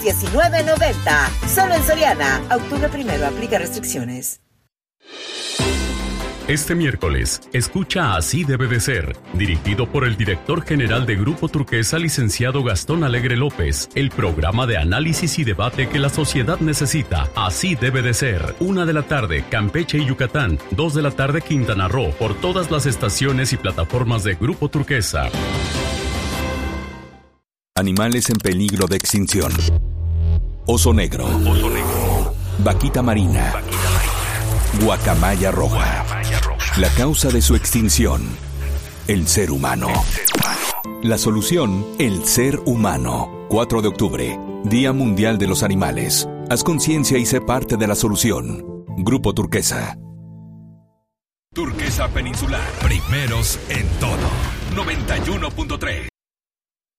$19.90. Solo en Soriana. Octubre 1, aplica restricciones. Este miércoles, escucha Así debe de ser, dirigido por el director general de Grupo Turquesa, licenciado Gastón Alegre López, el programa de análisis y debate que la sociedad necesita. Así debe de ser. 1 de la tarde, Campeche y Yucatán. 2 de la tarde, Quintana Roo, por todas las estaciones y plataformas de Grupo Turquesa. Animales en peligro de extinción. Oso negro. Vaquita marina. Guacamaya roja. La causa de su extinción: el ser humano. La solución: el ser humano. 4 de octubre, Día Mundial de los Animales. Haz conciencia y sé parte de la solución. Grupo Turquesa. Turquesa Peninsular. Primeros en todo. 91.3.